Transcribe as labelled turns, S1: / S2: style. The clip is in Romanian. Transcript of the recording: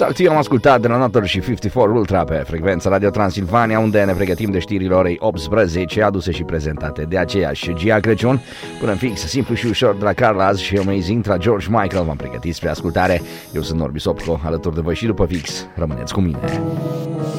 S1: Exact, am ascultat Donator și 54 Ultra pe frecvența Radio Transilvania, unde ne pregătim de știrile orei 18, aduse și prezentate de aceeași Gia Crăciun. Până în fix, simplu și ușor de la Carlas și Amazing tra George Michael v-am pregătit spre ascultare. Eu sunt Norbi Sopco, alături de voi și după fix. Rămâneți cu mine.